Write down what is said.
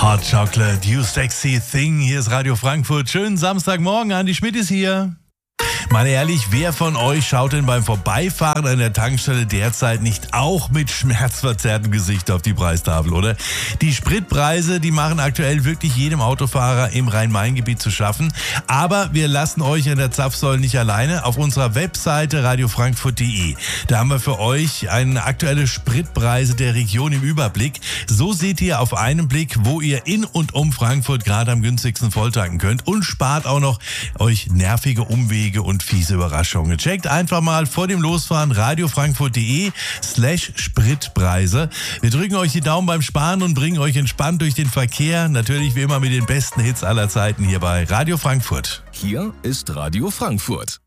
Hot Chocolate, you sexy thing. Hier ist Radio Frankfurt. Schönen Samstagmorgen, Andi Schmidt ist hier. Mal ehrlich, wer von euch schaut denn beim Vorbeifahren an der Tankstelle derzeit nicht auch mit schmerzverzerrtem Gesicht auf die Preistafel, oder? Die Spritpreise, die machen aktuell wirklich jedem Autofahrer im Rhein-Main-Gebiet zu schaffen. Aber wir lassen euch in der Zapfsäule nicht alleine. Auf unserer Webseite radiofrankfurt.de, da haben wir für euch aktuelle Spritpreise der Region im Überblick. So seht ihr auf einen Blick, wo ihr in und um Frankfurt gerade am günstigsten volltanken könnt und spart auch noch euch nervige Umwege und fiese Überraschungen. Checkt einfach mal vor dem Losfahren radiofrankfurt.de/Spritpreise. Wir drücken euch die Daumen beim Sparen und bringen euch entspannt durch den Verkehr. Natürlich wie immer mit den besten Hits aller Zeiten hier bei Radio Frankfurt. Hier ist Radio Frankfurt.